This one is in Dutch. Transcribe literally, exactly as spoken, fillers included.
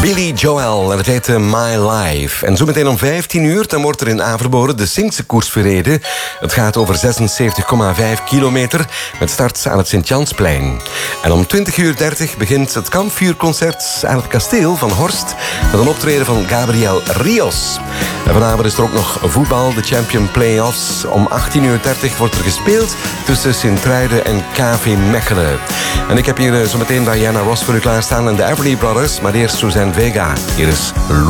Billy Joel en het heet My Life. En zo meteen om vijftien uur, dan wordt er in Averboren de Sinkse koers verreden. Het gaat over zesenzeventig komma vijf kilometer met start aan het Sint-Jansplein. En om twintig uur dertig begint het kampvuurconcert aan het kasteel van Horst met een optreden van Gabriel Rios. En vanavond is er ook nog voetbal, de Champion Play-offs. Om achttien uur dertig wordt er gespeeld tussen Sint-Truiden en K V Mechelen. En ik heb hier zo meteen Diana Ross voor u klaarstaan en de Everly Brothers, maar eerst Suzanne Vega. Hier is